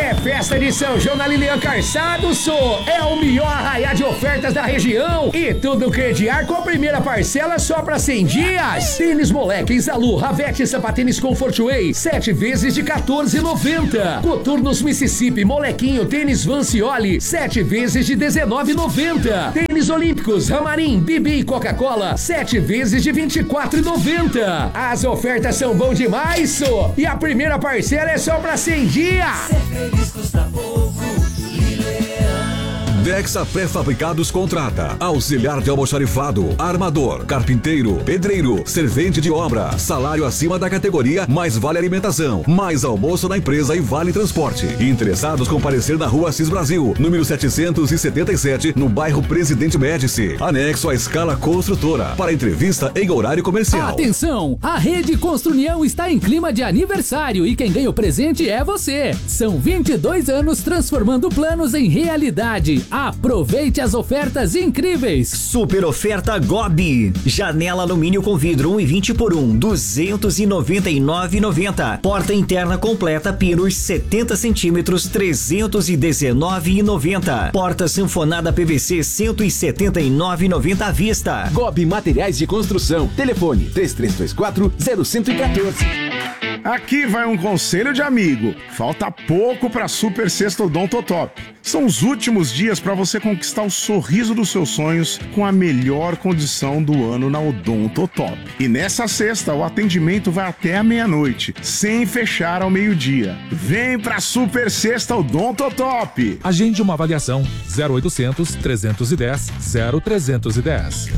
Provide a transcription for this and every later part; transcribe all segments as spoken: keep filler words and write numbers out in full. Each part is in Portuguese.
É festa de São João na Lilian Calçados, só. É o melhor arraiá de ofertas da região. E tudo crediar com a primeira parcela só pra cem dias. Tênis Moleque, Zalu, Ravete e Sapatênis Comfort Way, sete vezes de quatorze reais e noventa centavos. Coturnos Mississippi, Molequinho, Tênis Vancioli, sete vezes de dezenove reais e noventa centavos. Tênis Olímpicos, Ramarim, Bibi e Coca-Cola, sete vezes de vinte e quatro reais e noventa centavos. As ofertas são bom demais, só. E a primeira parcela é só pra cem dias. Feliz custa pouco, Dexa Pré-Fabricados contrata auxiliar de almoxarifado, armador, carpinteiro, pedreiro, servente de obra, salário acima da categoria, mais vale alimentação, mais almoço na empresa e vale transporte. Interessados comparecer na rua Assis Brasil, número setecentos e setenta e sete, no bairro Presidente Médici, anexo à Escala Construtora, para entrevista em horário comercial. Atenção, a Rede Construnião está em clima de aniversário e quem ganha o presente é você. São vinte e dois anos transformando planos em realidade. Aproveite as ofertas incríveis. Super oferta Gobi. Janela alumínio com vidro um e vinte por um, duzentos e noventa e nove reais e noventa centavos. Porta interna completa pinos setenta centímetros, trezentos e dezenove reais e noventa centavos. Porta sanfonada P V C cento e setenta e nove reais e noventa centavos à vista. Gobi Materiais de Construção. Telefone três três dois quatro, zero um um quatro. Aqui vai um conselho de amigo. Falta pouco para Super Sexta Odontotop. São os últimos dias para você conquistar o sorriso dos seus sonhos com a melhor condição do ano na Odontotop. E nessa sexta o atendimento vai até a meia-noite, sem fechar ao meio-dia. Vem pra Super Sexta Odontotop. Agende uma avaliação zero oitocentos, trezentos e dez, zero trezentos e dez.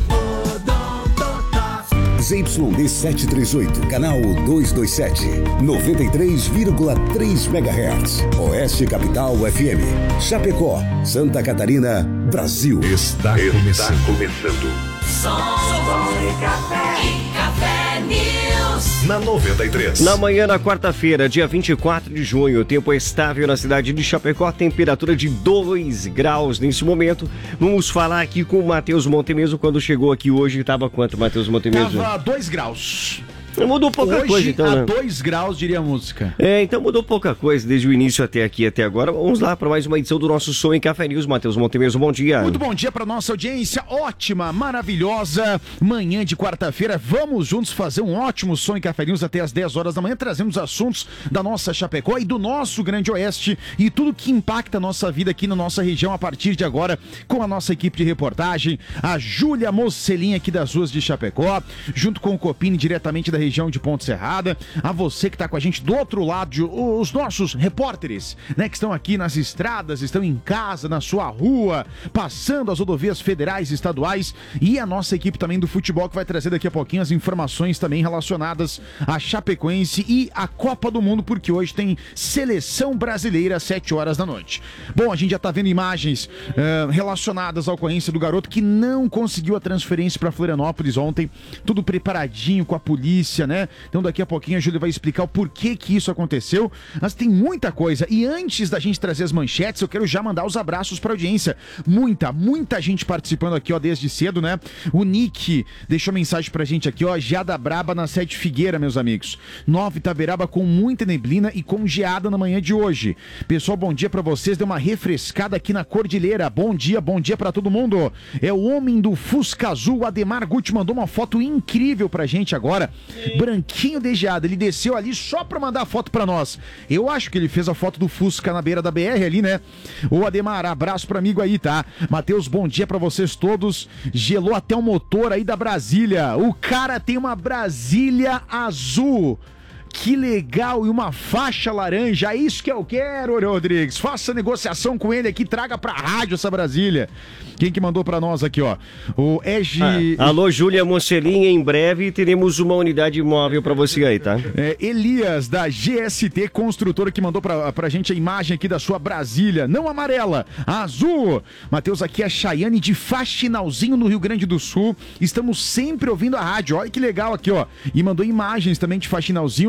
Z Y D setecentos e trinta e oito, canal duzentos e vinte e sete, noventa e três vírgula três megahertz. Oeste Capital F M. Chapecó, Santa Catarina, Brasil. Está começando. Está começando. Som e café, e café News. Na noventa e três. Na manhã da quarta-feira, dia vinte e quatro de junho, o tempo é estável na cidade de Chapecó, temperatura de dois graus nesse momento. Vamos falar aqui com o Matheus Montemeso. Quando chegou aqui hoje, estava quanto, Matheus Montemeso? Tava dois graus. Mudou pouca Hoje, coisa, então, né? a dois graus, diria a música. É, então mudou pouca coisa desde o início até aqui, até agora. Vamos lá para mais uma edição do nosso Som em Café News. Matheus Montemeso, bom dia. Muito bom dia para nossa audiência, ótima, maravilhosa manhã de quarta-feira. Vamos juntos fazer um ótimo Som em Café News até as dez horas da manhã, trazendo os assuntos da nossa Chapecó e do nosso Grande Oeste e tudo que impacta a nossa vida aqui na nossa região a partir de agora, com a nossa equipe de reportagem, a Júlia Mocelin aqui das ruas de Chapecó, junto com o Copini diretamente da região de Ponte Serrada. A você que está com a gente do outro lado, os nossos repórteres, né, que estão aqui nas estradas, estão em casa, na sua rua, passando as rodovias federais e estaduais, e a nossa equipe também do futebol, que vai trazer daqui a pouquinho as informações também relacionadas à Chapecoense e à Copa do Mundo, porque hoje tem seleção brasileira às sete horas da noite. Bom, a gente já está vendo imagens uh, relacionadas à ocorrência do garoto que não conseguiu a transferência para Florianópolis ontem, tudo preparadinho com a polícia, né? Então daqui a pouquinho a Júlia vai explicar o porquê que isso aconteceu, mas tem muita coisa. E antes da gente trazer as manchetes, eu quero já mandar os abraços para a audiência. Muita, muita gente participando aqui, ó, desde cedo, né? O Nick deixou mensagem pra gente aqui, ó, geada braba na Sede Figueira, meus amigos. Nova Itaberaba com muita neblina e com geada na manhã de hoje. Pessoal, bom dia pra vocês, deu uma refrescada aqui na Cordilheira. Bom dia, bom dia pra todo mundo. É o homem do Fusca Azul, o Ademar Guti, mandou uma foto incrível pra gente agora. Branquinho de geada, ele desceu ali só pra mandar a foto pra nós. Eu acho que ele fez a foto do Fusca na beira da B R ali, né? Ô Ademar, abraço pro amigo aí, tá? Matheus, bom dia pra vocês todos. Gelou até o motor aí da Brasília. O cara tem uma Brasília azul. Que legal, e uma faixa laranja, é isso que eu quero, Rodrigues. Faça negociação com ele aqui, traga pra rádio essa Brasília. Quem que mandou pra nós aqui, ó? O Egi... Ah, alô, Júlia Mocelin, em breve teremos uma unidade móvel pra você aí, tá? É, Elias, da G S T Construtora, que mandou pra, pra gente a imagem aqui da sua Brasília. Não amarela, azul. Matheus, aqui é a Chayane de Faxinalzinho, no Rio Grande do Sul. Estamos sempre ouvindo a rádio, olha que legal aqui, ó. E mandou imagens também de Faxinalzinho.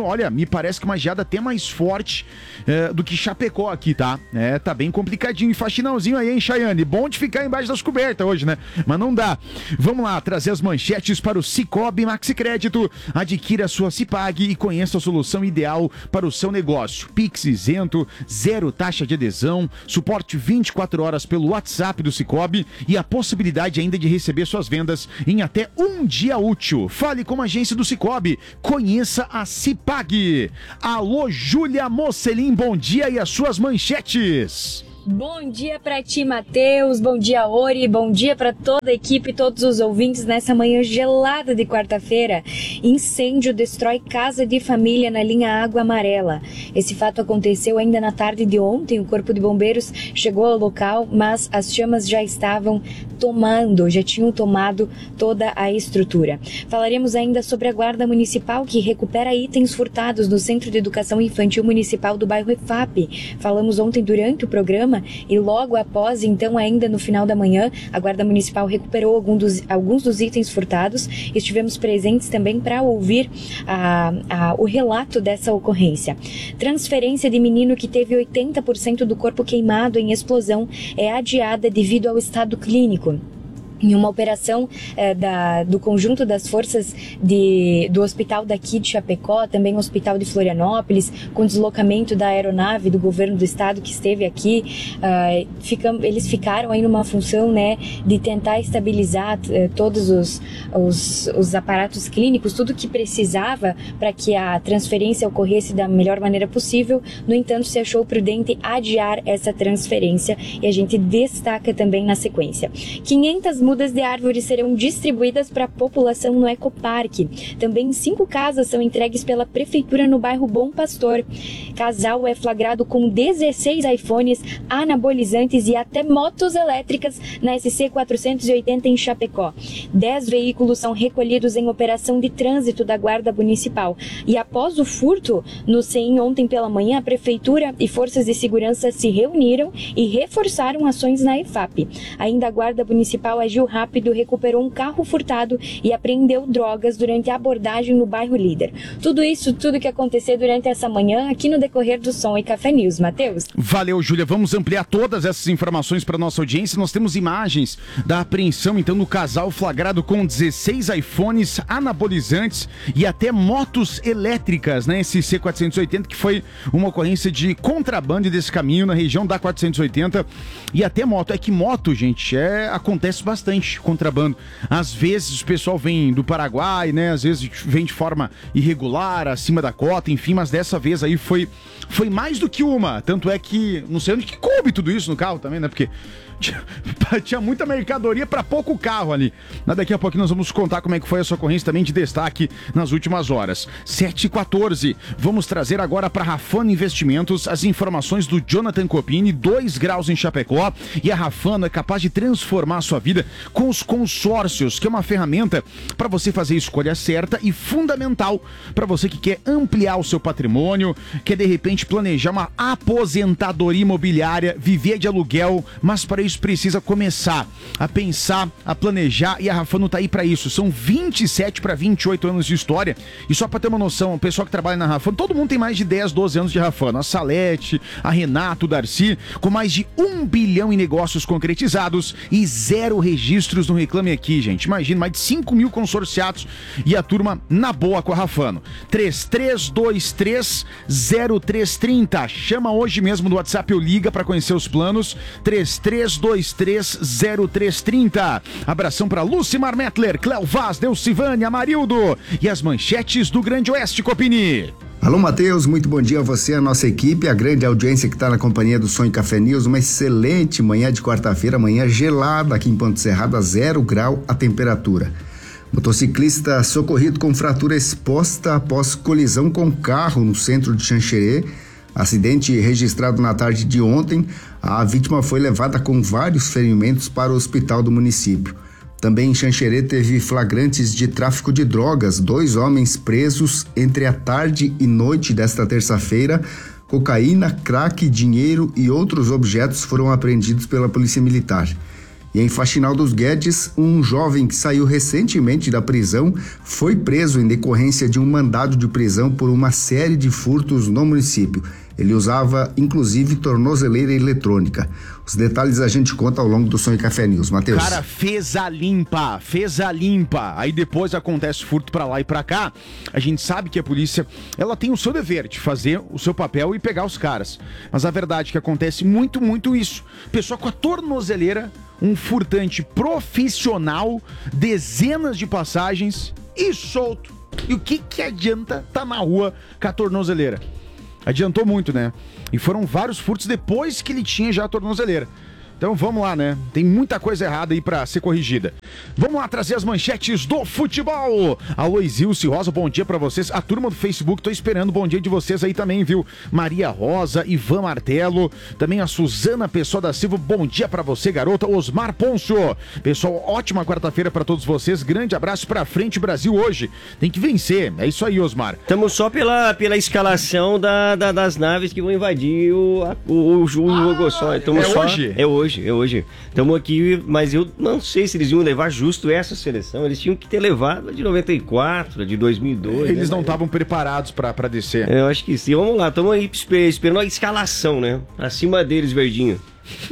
olha, me parece que uma geada até mais forte é, do que Chapecó aqui, tá? É, tá bem complicadinho. E faxinãozinho aí, hein, Chayane? Bom de ficar embaixo das cobertas hoje, né? Mas não dá. Vamos lá, trazer as manchetes para o Cicobi Maxi Crédito. Adquira a sua Cipag e conheça a solução ideal para o seu negócio. Pix isento, zero taxa de adesão, suporte vinte e quatro horas pelo WhatsApp do Cicobi e a possibilidade ainda de receber suas vendas em até um dia útil. Fale com a agência do Cicobi. Conheça a Cipag. Alô, Júlia Mocelin, bom dia e as suas manchetes. Bom dia pra ti, Matheus, bom dia, Ori, bom dia pra toda a equipe e todos os ouvintes nessa manhã gelada de quarta-feira. Incêndio destrói casa de família na linha Água Amarela. Esse fato aconteceu ainda na tarde de ontem. O Corpo de Bombeiros chegou ao local, mas as chamas já estavam tomando, já tinham tomado toda a estrutura. Falaremos ainda sobre a Guarda Municipal, que recupera itens furtados no Centro de Educação Infantil Municipal do bairro E F A P. Falamos ontem durante o programa e logo após, então, ainda no final da manhã, a Guarda Municipal recuperou algum dos, alguns dos itens furtados. Estivemos presentes também para ouvir a, a, o relato dessa ocorrência. Transferência de menino que teve oitenta por cento do corpo queimado em explosão é adiada devido ao estado clínico. Em uma operação eh, da, do conjunto das forças de, do hospital daqui de Chapecó, também o hospital de Florianópolis, com deslocamento da aeronave do governo do estado que esteve aqui, uh, ficam, eles ficaram aí numa função, né, de tentar estabilizar uh, todos os, os, os aparatos clínicos, tudo que precisava para que a transferência ocorresse da melhor maneira possível. No entanto, se achou prudente adiar essa transferência e a gente destaca também na sequência. quinhentas mudas de árvores serão distribuídas para a população no Ecoparque. Também cinco casas são entregues pela Prefeitura no bairro Bom Pastor. Casal é flagrado com dezesseis iPhones, anabolizantes e até motos elétricas na S C quatrocentos e oitenta em Chapecó. Dez veículos são recolhidos em operação de trânsito da Guarda Municipal. E após o furto no C I M ontem pela manhã, a Prefeitura e forças de segurança se reuniram e reforçaram ações na E F A P. Ainda a Guarda Municipal agiu rápido, recuperou um carro furtado e apreendeu drogas durante a abordagem no bairro Líder. Tudo isso, tudo que aconteceu durante essa manhã aqui no decorrer do Som e Café News. Matheus? Valeu, Júlia. Vamos ampliar todas essas informações para nossa audiência. Nós temos imagens da apreensão, então, do casal flagrado com dezesseis iPhones, anabolizantes e até motos elétricas, né? Esse C quatrocentos e oitenta, que foi uma ocorrência de contrabando desse caminho na região da quatrocentos e oitenta, e até moto. É que moto, gente, é, acontece bastante contrabando. Às vezes o pessoal vem do Paraguai, né? Às vezes vem de forma irregular, acima da cota, enfim, mas dessa vez aí foi, foi mais do que uma. Tanto é que, não sei onde que coube tudo isso no carro também, né? Porque tinha, tinha muita mercadoria para pouco carro ali. Daqui a pouco nós vamos contar como é que foi essa ocorrência também de destaque nas últimas horas. sete e quatorze. Vamos trazer agora para Rafano Investimentos as informações do Jonathan Copini, dois graus em Chapecó, e a Rafano é capaz de transformar a sua vida com os consórcios, que é uma ferramenta para você fazer a escolha certa e fundamental para você que quer ampliar o seu patrimônio, quer de repente planejar uma aposentadoria imobiliária, viver de aluguel, mas para isso precisa começar a pensar, a planejar, e a Rafano tá aí para isso. São vinte e sete para vinte e oito anos de história, e só para ter uma noção, o pessoal que trabalha na Rafano, todo mundo tem mais de dez, doze anos de Rafano. A Salete, a Renato, o Darcy, com mais de um bilhão em negócios concretizados e zero registros no Reclame Aqui, gente. Imagina, mais de cinco mil consorciados e a turma na boa com a Rafano. três três dois três zero três três zero. Chama hoje mesmo no WhatsApp ou liga para conhecer os planos. três três dois três zero três três zero. Abração para Lucimar Mettler, Cléo Vaz, Delcivânia, Amarildo e as manchetes do Grande Oeste, Copini. Alô, Matheus, muito bom dia a você, a nossa equipe, a grande audiência que está na companhia do Som e Café News. Uma excelente manhã de quarta-feira, manhã gelada aqui em Ponto Cerrado, a zero grau a temperatura. Motociclista socorrido com fratura exposta após colisão com carro no centro de Xanxerê. Acidente registrado na tarde de ontem. A vítima foi levada com vários ferimentos para o hospital do município. Também em Xanxerê teve flagrantes de tráfico de drogas, dois homens presos entre a tarde e noite desta terça-feira. Cocaína, crack, dinheiro e outros objetos foram apreendidos pela Polícia Militar. E em Faxinal dos Guedes, um jovem que saiu recentemente da prisão foi preso em decorrência de um mandado de prisão por uma série de furtos no município. Ele usava, inclusive, tornozeleira eletrônica. Os detalhes a gente conta ao longo do Sonho Café News. Matheus. Cara, fez a limpa, fez a limpa. Aí depois acontece furto pra lá e pra cá. A gente sabe que a polícia, ela tem o seu dever de fazer o seu papel e pegar os caras. Mas a verdade é que acontece muito, muito isso. Pessoa com a tornozeleira, um furtante profissional, dezenas de passagens e solto. E o que que adianta tá na rua com a tornozeleira? Adiantou muito, né? E foram vários furtos depois que ele tinha já a tornozeleira. Então vamos lá, né? Tem muita coisa errada aí pra ser corrigida. Vamos lá trazer as manchetes do futebol. Alô, Isilce Rosa, bom dia pra vocês. A turma do Facebook, tô esperando o bom dia de vocês aí também, viu? Maria Rosa, Ivan Martelo, também a Suzana Pessoa da Silva, bom dia pra você, garota. Osmar Poncio. Pessoal, ótima quarta-feira pra todos vocês. Grande abraço pra frente, Brasil, hoje. Tem que vencer. É isso aí, Osmar. Estamos só pela, pela escalação da, da, das naves que vão invadir o, a, o, o, o jogo ah, só. Estamos é só, hoje? É hoje. É hoje. Estamos aqui, mas eu não sei se eles iam levar justo essa seleção. Eles tinham que ter levado a de noventa e quatro, a de dois mil e dois. Eles né? não estavam preparados pra, pra descer. Eu acho que sim. Vamos lá, estamos aí esperando a escalação, né? Acima deles, Verdinho.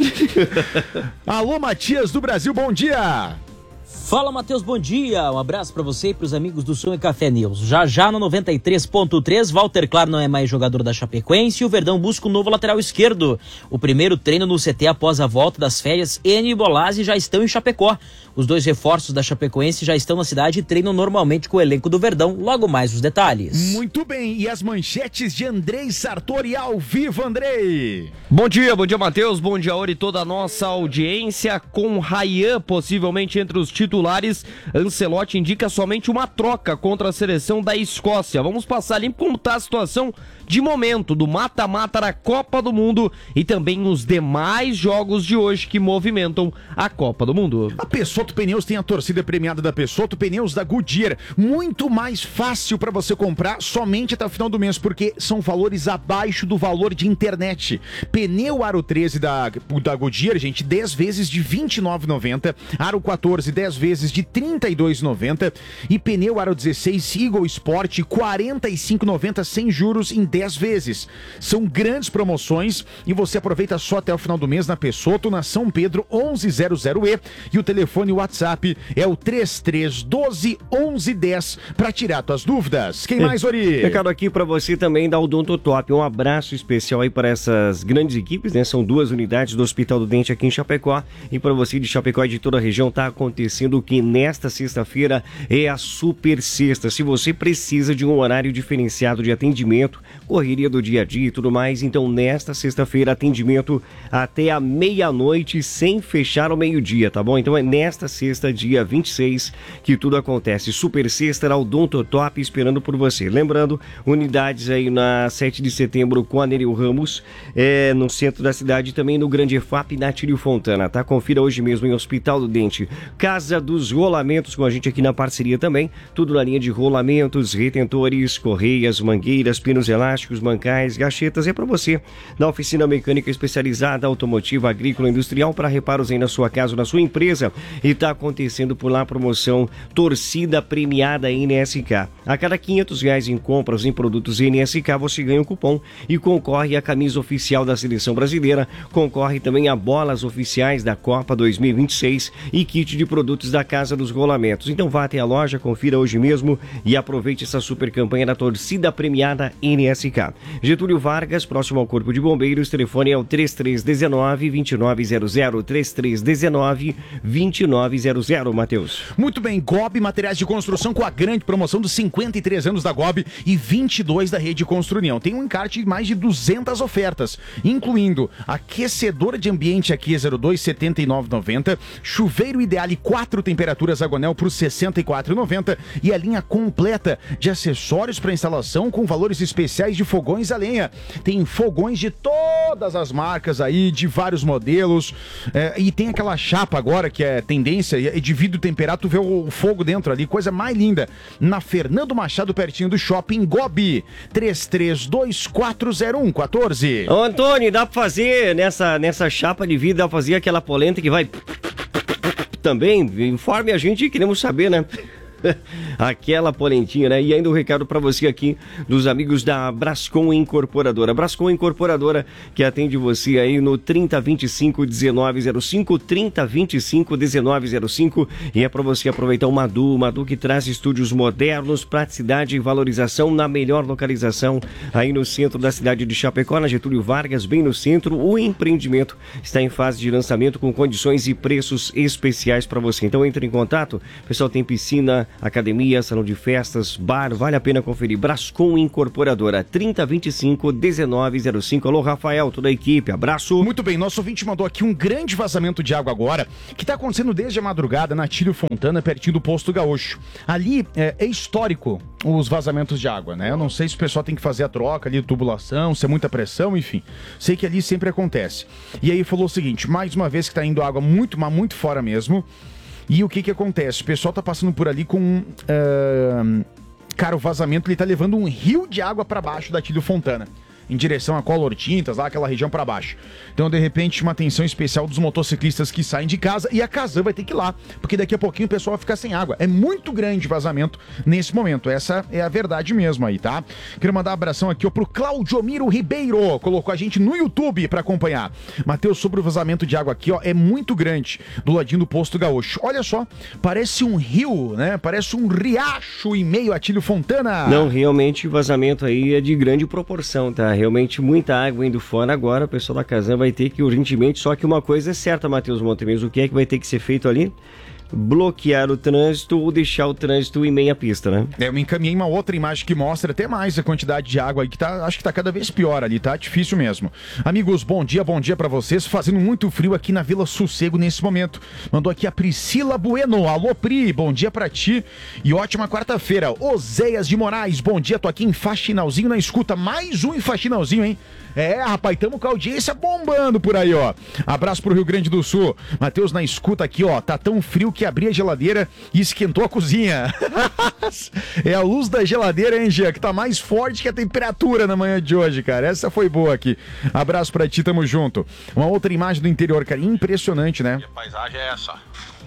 Alô, Matias do Brasil, bom dia! Fala, Matheus, bom dia. Um abraço pra você e pros amigos do Sonho Café News. Já já no noventa e três ponto três, Walter Claro não é mais jogador da Chapecoense e o Verdão busca um novo lateral esquerdo. O primeiro treino no C T após a volta das férias, Eni e Bolazzi já estão em Chapecó. Os dois reforços da Chapecoense já estão na cidade e treinam normalmente com o elenco do Verdão. Logo mais os detalhes. Muito bem, e as manchetes de Andrei Sartori ao vivo, Andrei. Bom dia, bom dia, Matheus, bom dia, Ori, toda a nossa audiência. Com Ryan possivelmente entre os titulares, Ancelotti indica somente uma troca contra a seleção da Escócia. Vamos passar limpo como está a situação de momento do mata-mata da Copa do Mundo e também os demais jogos de hoje que movimentam a Copa do Mundo. A Pessotto Pneus tem a torcida premiada da Pessotto Pneus da Goodyear. Muito mais fácil para você comprar somente até o final do mês, porque são valores abaixo do valor de internet. Pneu Aro treze da, da Goodyear, gente, dez vezes de vinte e nove reais e noventa centavos. Aro quatorze, dez vezes de trinta e dois reais e noventa centavos. E pneu Aro dezesseis Eagle Sport, quarenta e cinco reais e noventa centavos sem juros em dez vezes. São grandes promoções e você aproveita só até o final do mês na Pessotto, na São Pedro onze zero zero E, e o telefone WhatsApp é o três três um dois, onze dez para tirar tuas dúvidas. Quem mais, Ori? Recado aqui para você também da Odonto Top. Um abraço especial aí para essas grandes equipes, né? São duas unidades do Hospital do Dente aqui em Chapecó. E para você de Chapecó e de toda a região, tá acontecendo o que nesta sexta-feira é a Super Sexta. Se você precisa de um horário diferenciado de atendimento, correria do dia a dia e tudo mais, então nesta sexta-feira atendimento até a meia-noite sem fechar ao meio-dia, tá bom? Então é nesta sexta, dia vinte e seis, que tudo acontece. Super Sexta, Odonto Top esperando por você. Lembrando, unidades aí na sete de setembro com a Nereu Ramos, é, no centro da cidade, também no Grande E F A P e na Tírio Fontana, tá? Confira hoje mesmo em Hospital do Dente. Casa dos Rolamentos com a gente aqui na parceria também, tudo na linha de rolamentos, retentores, correias, mangueiras, pinos elásticos, bancais, gachetas, é para você. Na oficina mecânica especializada, automotiva, agrícola, industrial, para reparos aí na sua casa ou na sua empresa. E tá acontecendo por lá a promoção Torcida Premiada N S K. A cada quinhentos reais em compras em produtos N S K, você ganha um cupom e concorre à camisa oficial da Seleção Brasileira, concorre também a bolas oficiais da Copa dois mil e vinte e seis e kit de produtos da Casa dos Rolamentos. Então vá até a loja, confira hoje mesmo e aproveite essa super campanha da Torcida Premiada N S K. Getúlio Vargas, próximo ao Corpo de Bombeiros, telefone é o três três um nove, dois nove zero zero, três três um nove, dois nove zero zero, Matheus. Muito bem, G O B Materiais de Construção com a grande promoção dos cinquenta e três anos da G O B e vinte e dois da Rede Construnião. Tem um encarte de mais de duzentas ofertas, incluindo aquecedor de ambiente aqui zero dois, setenta e nove reais e noventa centavos, chuveiro Ideale quatro temperaturas Agonel por sessenta e quatro reais e noventa centavos e a linha completa de acessórios para instalação com valores especiais de fogões a lenha. Tem fogões de todas as marcas aí, de vários modelos, é, e tem aquela chapa agora que é tendência, de vidro temperado, tu vê o fogo dentro ali, coisa mais linda. Na Fernando Machado, pertinho do Shopping G O B, três três dois quatro zero um um quatro. Ô Antônio, dá pra fazer nessa, nessa chapa de vidro, dá pra fazer aquela polenta que vai... também, informe a gente, queremos saber, né? Aquela polentinha, né? E ainda um recado para você aqui dos amigos da Brascom Incorporadora. Brascom Incorporadora que atende você aí no trinta, vinte e cinco, dezenove zero cinco, trinta, vinte e cinco, dezenove zero cinco, e é para você aproveitar o Madu, o Madu que traz estúdios modernos, praticidade e valorização na melhor localização aí no centro da cidade de Chapecó, na Getúlio Vargas, bem no centro. O empreendimento está em fase de lançamento com condições e preços especiais para você. Então entre em contato, o pessoal tem piscina, academia, salão de festas, bar, vale a pena conferir. Brascom Incorporadora, trinta, vinte e cinco, dezenove zero cinco. Alô, Rafael, toda a equipe, abraço. Muito bem, nosso ouvinte mandou aqui um grande vazamento de água agora, que está acontecendo desde a madrugada na Tílio Fontana, pertinho do Posto Gaúcho. Ali é, é histórico os vazamentos de água, né? Eu não sei se o pessoal tem que fazer a troca ali, tubulação, se é muita pressão, enfim. Sei que ali sempre acontece. E aí falou o seguinte, mais uma vez que está indo água muito, mas muito fora mesmo. E o que que acontece? O pessoal tá passando por ali com... Uh, cara, o vazamento ele tá levando um rio de água para baixo da Tílio Fontana, em direção a Color Tintas, lá aquela região para baixo. Então, de repente, uma atenção especial dos motociclistas que saem de casa, e a Casan vai ter que ir lá, porque daqui a pouquinho o pessoal vai ficar sem água. É muito grande o vazamento nesse momento, essa é a verdade mesmo aí, tá? Quero mandar um abração aqui ó, pro Claudiomiro Ribeiro, colocou a gente no YouTube para acompanhar. Matheus, sobre o vazamento de água aqui, ó, é muito grande, do ladinho do Posto Gaúcho. Olha só, parece um rio, né? Parece um riacho em meio a Tílio Fontana. Não, realmente o vazamento aí é de grande proporção, tá? Realmente muita água indo fora agora, o pessoal da Casan vai ter que urgentemente, só que uma coisa é certa, Matheus Montemes, o que é que vai ter que ser feito ali? Bloquear o trânsito ou deixar o trânsito em meia pista, né? É, eu me encaminhei uma outra imagem que mostra até mais a quantidade de água aí, que tá, acho que tá cada vez pior ali, tá difícil mesmo. Amigos, bom dia, bom dia pra vocês, fazendo muito frio aqui na Vila Sossego nesse momento. Mandou aqui a Priscila Bueno, alô Pri, bom dia pra ti e ótima quarta-feira. Oséias de Moraes, bom dia, tô aqui em Faxinalzinho na escuta, mais um em Faxinalzinho, hein? É, rapaz, tamo com a audiência bombando por aí, ó. Abraço pro Rio Grande do Sul. Matheus na escuta aqui, ó. Tá tão frio que abri a geladeira e esquentou a cozinha. É a luz da geladeira, hein, Gia, que tá mais forte que a temperatura na manhã de hoje, cara. Essa foi boa aqui. Abraço pra ti, tamo junto. Uma outra imagem do interior, cara. Impressionante, né? A paisagem é essa.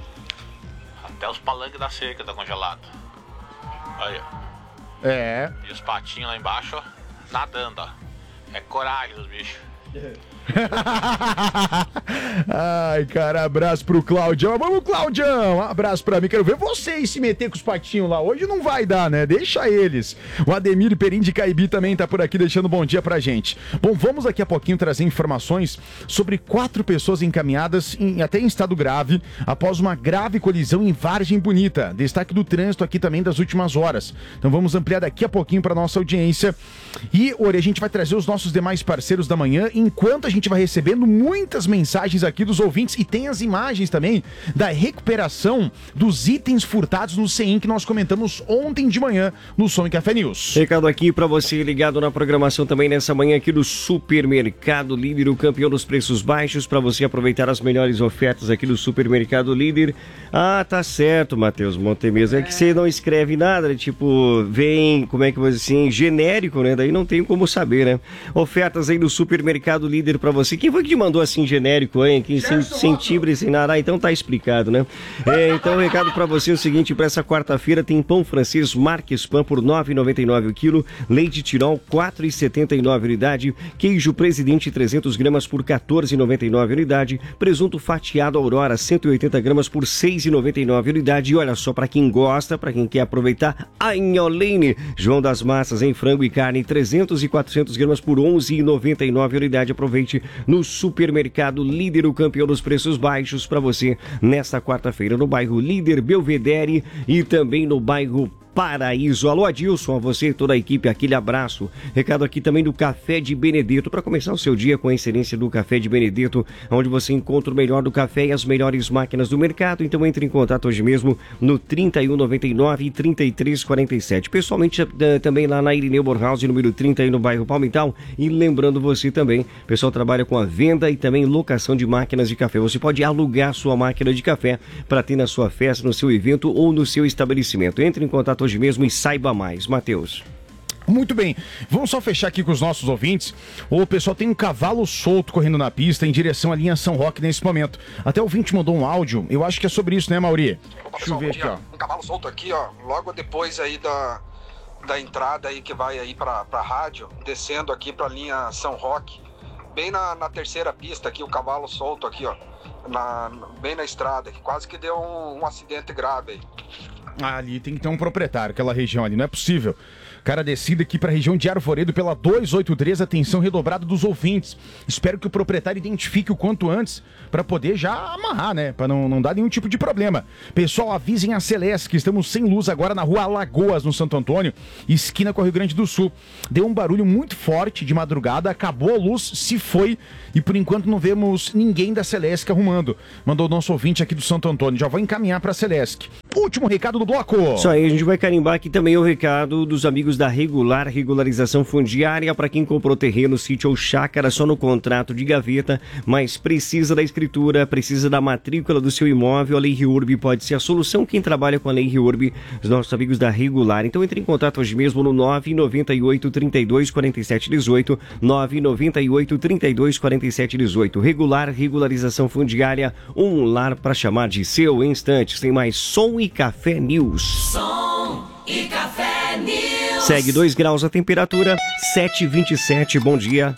Até os palanques da cerca tá congelado. Aí, ó. É. E os patinhos lá embaixo, ó, nadando, ó. É coragem dos bichos. Ai, cara, abraço pro Claudião. Vamos, Claudião! Um abraço pra mim. Quero ver vocês se meter com os patinhos lá. Hoje não vai dar, né? Deixa eles. O Ademir Perim de Caibi também tá por aqui deixando um bom dia pra gente. Bom, vamos daqui a pouquinho trazer informações sobre quatro pessoas encaminhadas em, até em estado grave após uma grave colisão em Vargem Bonita. Destaque do trânsito aqui também das últimas horas. Então vamos ampliar daqui a pouquinho pra nossa audiência. E, Ori, a gente vai trazer os nossos demais parceiros da manhã enquanto a gente vai recebendo muitas mensagens aqui dos ouvintes e tem as imagens também da recuperação dos itens furtados no C E M que nós comentamos ontem de manhã no Som e Café News. Recado aqui pra você ligado na programação também nessa manhã aqui do Supermercado Líder, o campeão dos preços baixos, pra você aproveitar as melhores ofertas aqui do Supermercado Líder. Ah, tá certo, Matheus Montemesa, é que você não escreve nada, tipo, vem, como é que você assim, genérico, né? Daí não tem como saber, né? Ofertas aí do Supermercado Líder pra você. Quem foi que te mandou assim genérico, hein? Que sem, sem timbre, sem nada. Ah, então tá explicado, né? É, então, o recado pra você é o seguinte: pra essa quarta-feira tem pão francês Marques Pan por nove reais e noventa e nove centavos o quilo, leite Tirol quatro reais e setenta e nove centavos unidade, queijo Presidente trezentas gramas por quatorze reais e noventa e nove centavos unidade, presunto fatiado Aurora cento e oitenta gramas por seis reais e noventa e nove centavos unidade. E olha só, pra quem gosta, pra quem quer aproveitar, a Inholine João das Massas em frango e carne trezentas e quatrocentas gramas por onze reais e noventa e nove centavos unidade. Aproveite no Supermercado Líder, o campeão dos preços baixos para você nesta quarta-feira no bairro Líder, Belvedere e também no bairro Paraíso. Alô Adilson, a você e toda a equipe, aquele abraço. Recado aqui também do Café de Benedetto, para começar o seu dia com a excelência do Café de Benedetto, onde você encontra o melhor do café e as melhores máquinas do mercado. Então entre em contato hoje mesmo no trinta e um, noventa e nove e trinta e três quarenta e sete. Pessoalmente também lá na Irineu Borhaus, número trinta, aí no bairro Palmital. E lembrando você também, o pessoal trabalha com a venda e também locação de máquinas de café. Você pode alugar sua máquina de café para ter na sua festa, no seu evento ou no seu estabelecimento. Entre em contato hoje mesmo e saiba mais. Matheus. Muito bem, vamos só fechar aqui com os nossos ouvintes. O pessoal tem um cavalo solto correndo na pista em direção à linha São Roque nesse momento. Até o ouvinte mandou um áudio, eu acho que é sobre isso, né, Mauri? Deixa eu ver aqui, ó. Um cavalo solto aqui, ó, logo depois aí da, da entrada aí que vai aí pra, pra rádio, descendo aqui pra linha São Roque, bem na, na terceira pista aqui, o cavalo solto aqui, ó, na, bem na estrada, que quase que deu um, um acidente grave aí. Ah, ali tem que ter um proprietário, aquela região ali, não é possível. Cara, descida aqui para a região de Arvoredo pela duzentos e oitenta e três, atenção redobrada dos ouvintes. Espero que o proprietário identifique o quanto antes para poder já amarrar, né? Para não, não dar nenhum tipo de problema. Pessoal, avisem a Celeste que estamos sem luz agora na rua Alagoas, no Santo Antônio, esquina com o Rio Grande do Sul. Deu um barulho muito forte de madrugada, acabou a luz, se foi e por enquanto não vemos ninguém da Celeste arrumando. Mandou o nosso ouvinte aqui do Santo Antônio. Já vou encaminhar para a Celeste. Último recado do bloco. Isso aí, a gente vai carimbar aqui também o recado dos amigos da Regular Regularização Fundiária. Para quem comprou terreno, sítio ou chácara só no contrato de gaveta, mas precisa da escritura, precisa da matrícula do seu imóvel, a Lei Riurb pode ser a solução. Quem trabalha com a Lei Riurb, os nossos amigos da Regular. Então entre em contato hoje mesmo no nove nove oito, trinta e dois, quarenta e sete, dezoito, nove nove oito, trinta e dois, quarenta e sete, dezoito. Regular Regularização Fundiária, um lar para chamar de seu. Em instantes tem mais Som e Café News. Som e Café News. Segue dois graus a temperatura, sete e vinte e sete, bom dia.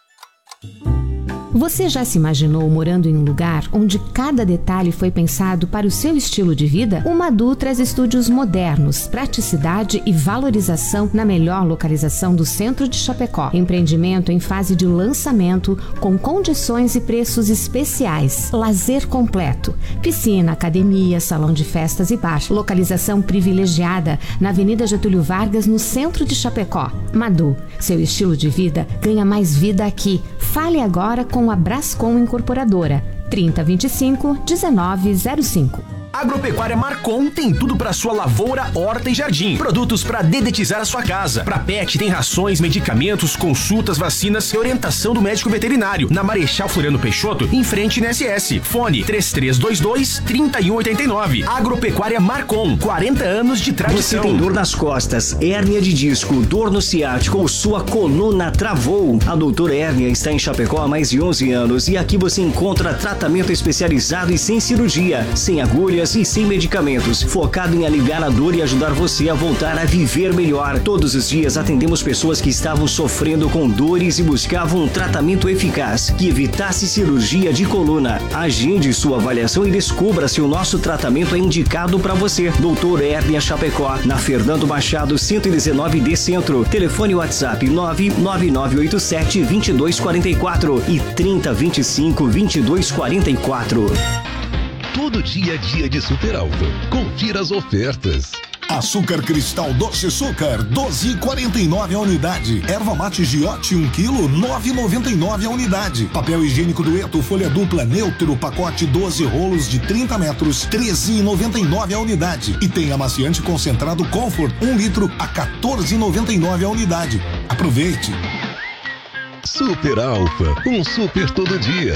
Você já se imaginou morando em um lugar onde cada detalhe foi pensado para o seu estilo de vida? O Madu traz estúdios modernos, praticidade e valorização na melhor localização do centro de Chapecó. Empreendimento em fase de lançamento com condições e preços especiais. Lazer completo. Piscina, academia, salão de festas e bar. Localização privilegiada na Avenida Getúlio Vargas, no centro de Chapecó. Madu, seu estilo de vida ganha mais vida aqui. Fale agora com a Brascom Incorporadora, trinta, vinte e cinco, dezenove, zero cinco. Agropecuária Marcon tem tudo para sua lavoura, horta e jardim. Produtos para dedetizar a sua casa. Para pet tem rações, medicamentos, consultas, vacinas e orientação do médico veterinário. Na Marechal Floriano Peixoto, em frente na S S. Fone três três dois dois, três um oito nove. Agropecuária Marcon, quarenta anos de tradição. Você tem dor nas costas, hérnia de disco, dor no ciático ou sua coluna travou? A Doutora Hérnia está em Chapecó há mais de onze anos e aqui você encontra tratamento especializado e sem cirurgia, sem agulha e sem medicamentos, focado em aliviar a dor e ajudar você a voltar a viver melhor. Todos os dias atendemos pessoas que estavam sofrendo com dores e buscavam um tratamento eficaz que evitasse cirurgia de coluna. Agende sua avaliação e descubra se o nosso tratamento é indicado para você. Doutor Hérnia Chapecó, na Fernando Machado cento e dezenove D Centro. Telefone WhatsApp nove nove nove oito sete, dois dois quatro quatro e trinta, vinte e cinco, vinte e dois quarenta e quatro. Todo dia é dia de Super Alto. Confira as ofertas. Açúcar cristal doce açúcar, doze e quarenta e nove a unidade. Erva mate Giote um quilo, nove e noventa e nove a unidade. Papel higiênico Dueto folha dupla neutro, pacote doze rolos de trinta metros, treze e noventa e nove a unidade. E tem amaciante concentrado Comfort um litro a quatorze e noventa e nove a unidade. Aproveite. Super Alfa, um super todo dia.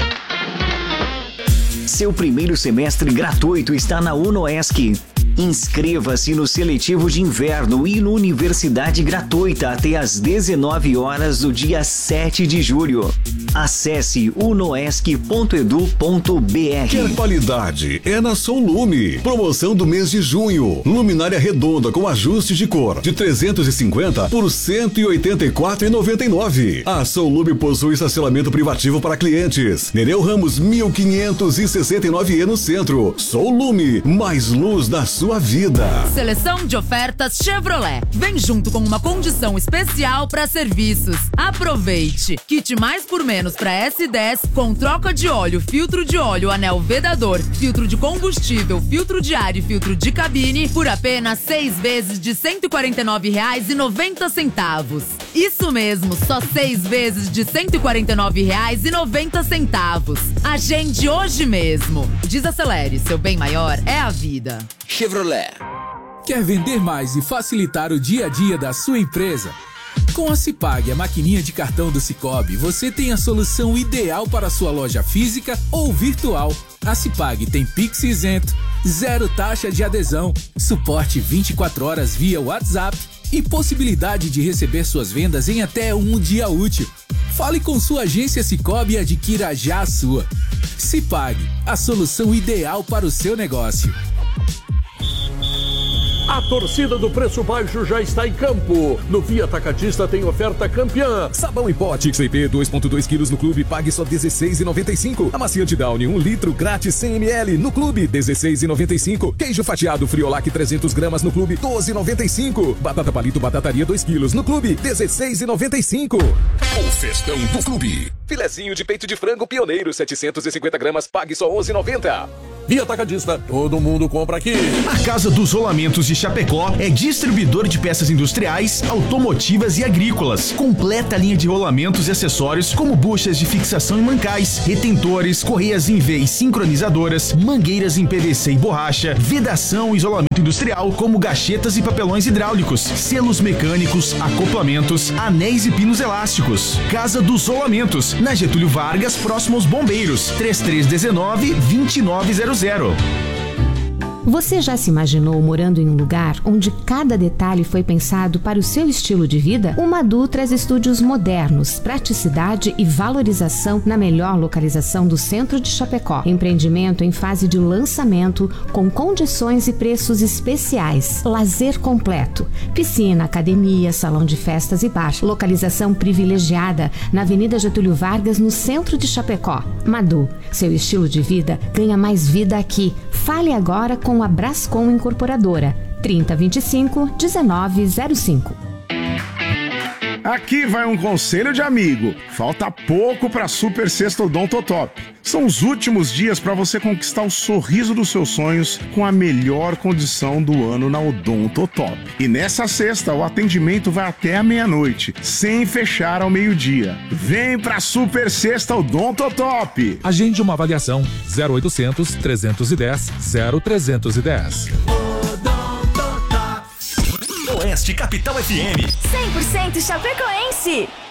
Seu primeiro semestre gratuito está na UnoESC. Inscreva-se no seletivo de inverno e no Universidade Gratuita até às dezenove horas do dia sete de julho. Acesse unoesc ponto edu ponto br. Quer qualidade? É na Solume. Promoção do mês de junho. Luminária redonda com ajuste de cor de trezentos e cinquenta por cento e oitenta e quatro reais e noventa e nove centavos. A Solume possui estacionamento privativo para clientes. Nereu Ramos mil quinhentos e sessenta e nove E no centro. Solume, mais luz na sua vida. Seleção de ofertas Chevrolet. Vem junto com uma condição especial para serviços. Aproveite. Kit mais por menos para S dez com troca de óleo, filtro de óleo, anel vedador, filtro de combustível, filtro de ar e filtro de cabine por apenas seis vezes de cento e quarenta e nove reais e noventa centavos. Isso mesmo, só seis vezes de cento e quarenta e nove reais e noventa centavos. Agende hoje mesmo. Desacelere, seu bem maior é a vida. Chevrolet. Quer vender mais e facilitar o dia a dia da sua empresa? Com a Cipag, a maquininha de cartão do Cicobi, você tem a solução ideal para a sua loja física ou virtual. A Cipag tem Pix isento, zero taxa de adesão, suporte vinte e quatro horas via WhatsApp e possibilidade de receber suas vendas em até um dia útil. Fale com sua agência Sicoob e adquira já a sua. Sipag, a solução ideal para o seu negócio. A torcida do preço baixo já está em campo. No Via Atacadista tem oferta campeã. Sabão em pote X P dois vírgula dois quilos no clube, pague só dezesseis reais e noventa e cinco centavos. Amaciante Downy um litro grátis cem mililitros no clube, dezesseis reais e noventa e cinco centavos. Queijo fatiado Friolac trezentos gramas no clube, doze reais e noventa e cinco centavos. Batata palito batataria dois quilos no clube, dezesseis reais e noventa e cinco centavos. O festão do clube. Filezinho de peito de frango pioneiro setecentos e cinquenta gramas, pague só onze reais e noventa centavos. Via Atacadista, todo mundo compra aqui. A Casa dos Rolamentos de Chapecó é distribuidor de peças industriais, automotivas e agrícolas. Completa linha de rolamentos e acessórios como buchas de fixação e mancais, retentores, correias em V e sincronizadoras, mangueiras em P V C e borracha, vedação e isolamento industrial como gachetas e papelões hidráulicos, selos mecânicos, acoplamentos, anéis e pinos elásticos. Casa dos Rolamentos, na Getúlio Vargas, próximo aos Bombeiros, trinta e três dezenove, vinte e nove zero zero. Você já se imaginou morando em um lugar onde cada detalhe foi pensado para o seu estilo de vida? O Madu traz estúdios modernos, praticidade e valorização na melhor localização do centro de Chapecó. Empreendimento em fase de lançamento, com condições e preços especiais. Lazer completo. Piscina, academia, salão de festas e bar. Localização privilegiada na Avenida Getúlio Vargas, no centro de Chapecó. Madu, seu estilo de vida ganha mais vida aqui. Fale agora com a Brascom Incorporadora, trinta, vinte e cinco, dezenove zero cinco. Aqui vai um conselho de amigo. Falta pouco para Super Sexta Odontotop. São os últimos dias para você conquistar o sorriso dos seus sonhos com a melhor condição do ano na Odontotop. E nessa sexta o atendimento vai até a meia-noite, sem fechar ao meio-dia. Vem pra Super Sexta Odontotop. Agende uma avaliação zero oitocentos, trezentos e dez, zero trezentos e dez. Oeste Capital F M. cem por cento chapecoense.